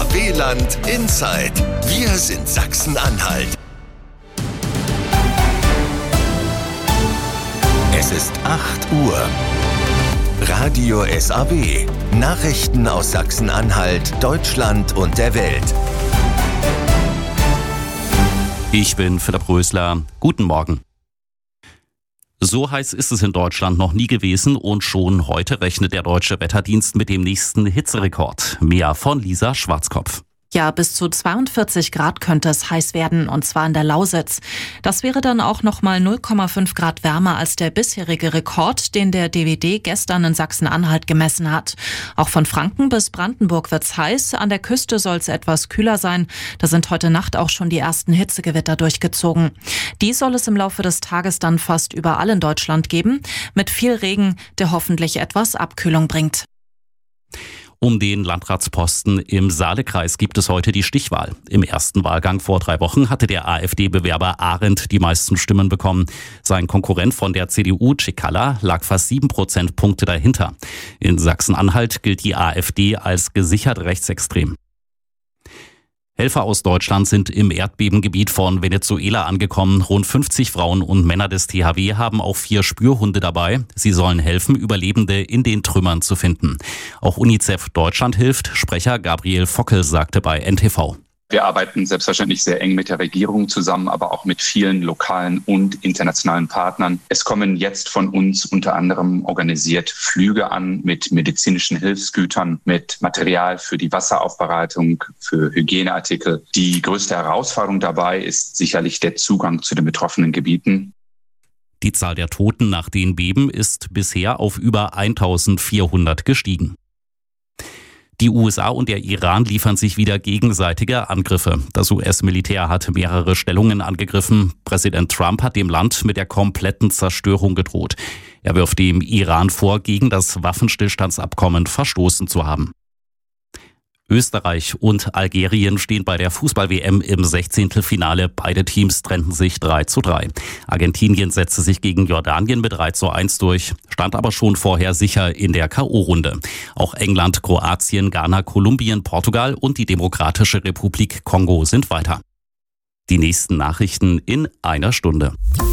SAW-Land Inside. Wir sind Sachsen-Anhalt. Es ist 8 Uhr. Radio SAW. Nachrichten aus Sachsen-Anhalt, Deutschland und der Welt. Ich bin Philipp Rösler. Guten Morgen. So heiß ist es in Deutschland noch nie gewesen und schon heute rechnet der Deutsche Wetterdienst mit dem nächsten Hitzerekord. Mehr von Lisa Schwarzkopf. Ja, bis zu 42 Grad könnte es heiß werden, und zwar in der Lausitz. Das wäre dann auch nochmal 0,5 Grad wärmer als der bisherige Rekord, den der DWD gestern in Sachsen-Anhalt gemessen hat. Auch von Franken bis Brandenburg wird's heiß. An der Küste soll es etwas kühler sein. Da sind heute Nacht auch schon die ersten Hitzegewitter durchgezogen. Die soll es im Laufe des Tages dann fast überall in Deutschland geben, mit viel Regen, der hoffentlich etwas Abkühlung bringt. Um den Landratsposten im Saalekreis gibt es heute die Stichwahl. Im ersten Wahlgang vor 3 Wochen hatte der AfD-Bewerber Arendt die meisten Stimmen bekommen. Sein Konkurrent von der CDU, Cicala, lag fast 7 Prozentpunkte dahinter. In Sachsen-Anhalt gilt die AfD als gesichert rechtsextrem. Helfer aus Deutschland sind im Erdbebengebiet von Venezuela angekommen. Rund 50 Frauen und Männer des THW haben auch 4 Spürhunde dabei. Sie sollen helfen, Überlebende in den Trümmern zu finden. Auch UNICEF Deutschland hilft. Sprecher Gabriel Fockel sagte bei NTV. Wir arbeiten selbstverständlich sehr eng mit der Regierung zusammen, aber auch mit vielen lokalen und internationalen Partnern. Es kommen jetzt von uns unter anderem organisiert Flüge an mit medizinischen Hilfsgütern, mit Material für die Wasseraufbereitung, für Hygieneartikel. Die größte Herausforderung dabei ist sicherlich der Zugang zu den betroffenen Gebieten. Die Zahl der Toten nach den Beben ist bisher auf über 1400 gestiegen. Die USA und der Iran liefern sich wieder gegenseitige Angriffe. Das US-Militär hat mehrere Stellungen angegriffen. Präsident Trump hat dem Land mit der kompletten Zerstörung gedroht. Er wirft dem Iran vor, gegen das Waffenstillstandsabkommen verstoßen zu haben. Österreich und Algerien stehen bei der Fußball-WM im 16. Beide Teams trennten sich 3:3. Argentinien setzte sich gegen Jordanien mit 3:1 durch, stand aber schon vorher sicher in der K.O.-Runde. Auch England, Kroatien, Ghana, Kolumbien, Portugal und die Demokratische Republik Kongo sind weiter. Die nächsten Nachrichten in einer Stunde.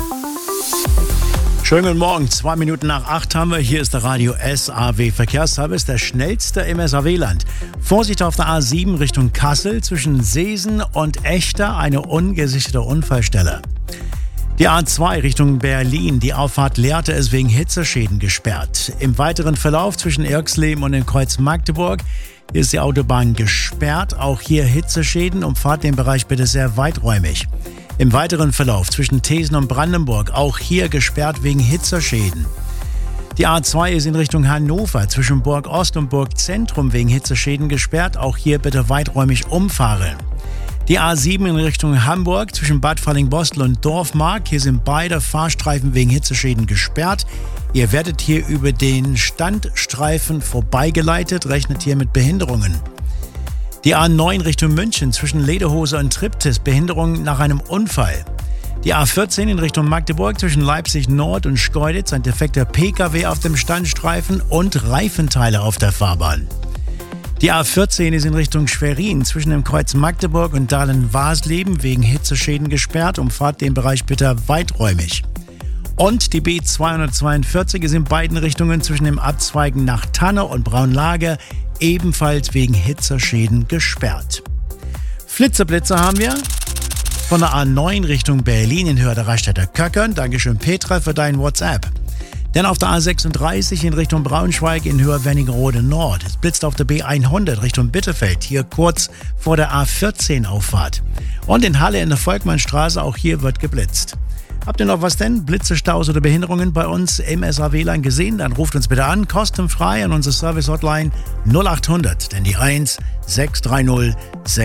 Schönen guten Morgen, 2 Minuten nach 8 haben wir. Hier ist der Radio SAW Verkehrsservice, der schnellste im SAW-Land. Vorsicht auf der A7 Richtung Kassel, zwischen Seesen und Echter eine ungesicherte Unfallstelle. Die A2 Richtung Berlin, die Auffahrt Lehrte ist wegen Hitzeschäden gesperrt. Im weiteren Verlauf zwischen Irxleben und dem Kreuz Magdeburg ist die Autobahn gesperrt. Auch hier Hitzeschäden, umfahrt den Bereich bitte sehr weiträumig. Im weiteren Verlauf zwischen Thesen und Brandenburg, auch hier gesperrt wegen Hitzeschäden. Die A2 ist in Richtung Hannover, zwischen Burg Ost und Burg Zentrum wegen Hitzeschäden gesperrt, auch hier bitte weiträumig umfahren. Die A7 in Richtung Hamburg, zwischen Bad Fallingbostel und Dorfmark, hier sind beide Fahrstreifen wegen Hitzeschäden gesperrt. Ihr werdet hier über den Standstreifen vorbeigeleitet, rechnet hier mit Behinderungen. Die A9 Richtung München zwischen Lederhose und Triptis, Behinderung nach einem Unfall. Die A14 in Richtung Magdeburg zwischen Leipzig Nord und Schkeuditz, ein defekter PKW auf dem Standstreifen und Reifenteile auf der Fahrbahn. Die A14 ist in Richtung Schwerin zwischen dem Kreuz Magdeburg und Dahlen-Wasleben wegen Hitzeschäden gesperrt, umfahrt den Bereich bitte weiträumig. Und die B242 ist in beiden Richtungen zwischen dem Abzweigen nach Tanne und Braunlage ebenfalls wegen Hitzeschäden gesperrt. Flitzeblitze haben wir von der A9 Richtung Berlin in Höhe der Raststätter Köckern. Dankeschön Petra für dein WhatsApp. Dann auf der A36 in Richtung Braunschweig in Höhe Wernigerode Nord. Es blitzt auf der B100 Richtung Bitterfeld, hier kurz vor der A14 Auffahrt. Und in Halle in der Volkmannstraße, auch hier wird geblitzt. Habt ihr noch was denn? Blitze, Staus oder Behinderungen bei uns im SAW-Land gesehen? Dann ruft uns bitte an, kostenfrei an unsere Service-Hotline 0800, denn die 1 630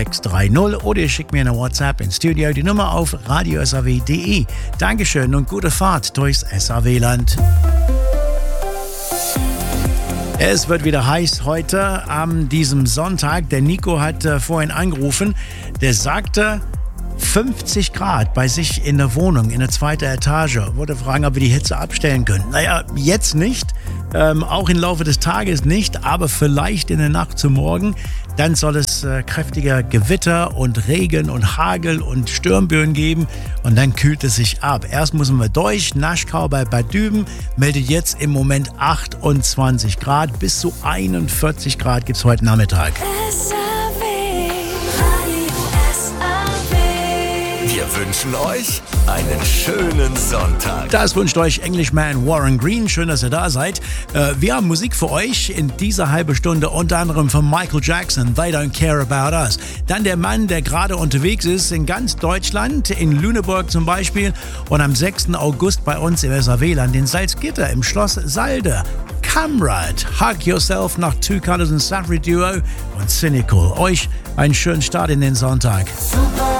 630 oder ihr schickt mir eine WhatsApp ins Studio, die Nummer auf radiosaw.de. Dankeschön und gute Fahrt durchs SAW-Land. Es wird wieder heiß heute an diesem Sonntag. Der Nico hat vorhin angerufen, der sagte, 50 Grad bei sich in der Wohnung, in der 2. Etage. Wollte fragen, ob wir die Hitze abstellen können. Naja, jetzt nicht. Auch im Laufe des Tages nicht, aber vielleicht in der Nacht zum Morgen. Dann soll es kräftiger Gewitter und Regen und Hagel und Sturmböen geben und dann kühlt es sich ab. Erst müssen wir durch. Naschkau bei Bad Düben meldet jetzt im Moment 28 Grad. Bis zu 41 Grad gibt es heute Nachmittag. Wir wünschen euch einen schönen Sonntag. Das wünscht euch Englishman Warren Green. Schön, dass ihr da seid. Wir haben Musik für euch in dieser halben Stunde, unter anderem von Michael Jackson, They Don't Care About Us. Dann der Mann, der gerade unterwegs ist in ganz Deutschland, in Lüneburg zum Beispiel. Und am 6. August bei uns im SAW-Land in Salzgitter im Schloss Salde. Kamrat, Hug Yourself nach Two Colors and Safri Duo und Cynical. Euch einen schönen Start in den Sonntag. Super.